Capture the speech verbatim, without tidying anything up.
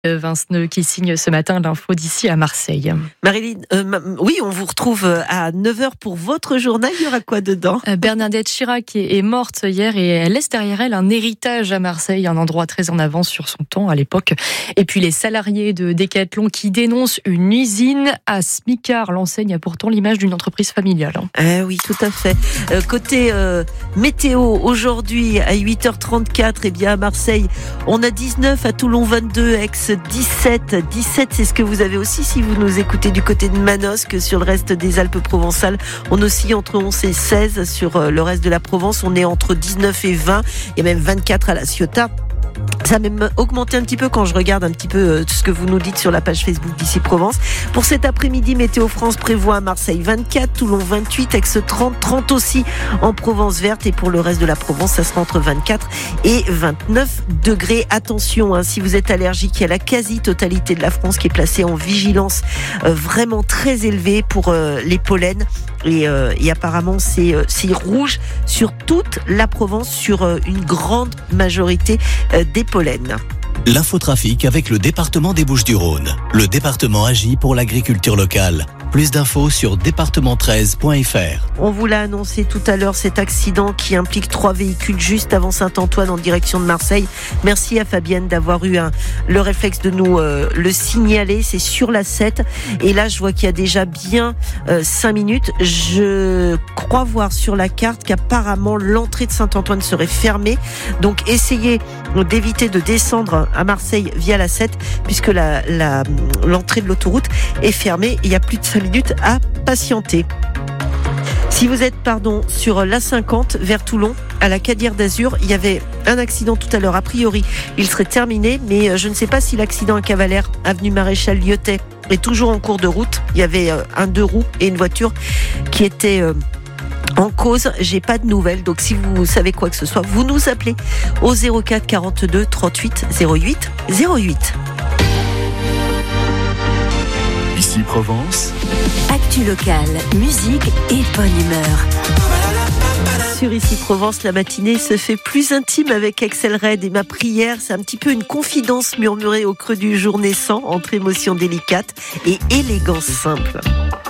Vinceneux qui signe ce matin l'info d'ici à Marseille. Marilyn, euh, ma, oui, on vous retrouve à neuf heures pour votre journal. Il y aura quoi dedans ? euh, Bernadette Chirac est, est morte hier et elle laisse derrière elle un héritage à Marseille, un endroit très en avance sur son temps à l'époque. Et puis les salariés de Decathlon qui dénoncent une usine à Smicard. L'enseigne a pourtant l'image d'une entreprise familiale. Eh oui, tout à fait. Euh, côté euh, météo, aujourd'hui à huit heures trente-quatre, eh bien à Marseille, on a dix-neuf, à Toulon vingt-deux, Aix dix-sept. dix-sept, c'est ce que vous avez aussi si vous nous écoutez du côté de Manosque. Sur le reste des Alpes-Provençales, on oscille entre onze et seize. Sur le reste de la Provence, on est entre dix-neuf et vingt. Il y a même vingt-quatre à La Ciotat. Ça a même augmenté un petit peu quand je regarde un petit peu ce que vous nous dites sur la page Facebook d'Ici Provence. Pour cet après-midi, Météo France prévoit à Marseille vingt-quatre, Toulon vingt-huit, Aix trente, trente aussi en Provence verte. Et pour le reste de la Provence, ça sera entre vingt-quatre et vingt-neuf degrés. Attention, hein, si vous êtes allergique, il y a la quasi-totalité de la France qui est placée en vigilance euh, vraiment très élevée pour euh, les pollens. Et, euh, et apparemment, c'est, euh, c'est rouge sur toute la Provence, sur euh, une grande majorité euh, des pollens. L'infotrafic avec le département des Bouches-du-Rhône. Le département agit pour l'agriculture locale. Plus d'infos sur département treize point f r. On vous l'a annoncé tout à l'heure, cet accident qui implique trois véhicules juste avant Saint-Antoine en direction de Marseille. Merci à Fabienne d'avoir eu un, le réflexe de nous euh, le signaler. C'est sur la sept. Et là, je vois qu'il y a déjà bien euh, cinq minutes. Je crois voir sur la carte qu'apparemment l'entrée de Saint-Antoine serait fermée. Donc, essayez d'éviter de descendre à Marseille via la sept puisque la, la, l'entrée de l'autoroute est fermée. Il y a plus de cinq minutes à patienter. Si vous êtes pardon sur l'A cinquante vers Toulon, à la Cadière d'Azur, il y avait un accident tout à l'heure. A priori, il serait terminé, mais je ne sais pas si l'accident à Cavalère, avenue Maréchal Lyotet, est toujours en cours de route. Il y avait un deux roues et une voiture qui étaient en cause. J'ai pas de nouvelles, donc si vous savez quoi que ce soit, vous nous appelez au zéro quatre quarante-deux trente-huit zéro huit zéro huit. Ici Provence. Actu locale, musique et bonne humeur. Sur Ici Provence, la matinée se fait plus intime avec Axel Red. Et ma prière, c'est un petit peu une confidence murmurée au creux du jour naissant entre émotions délicates et élégance simple.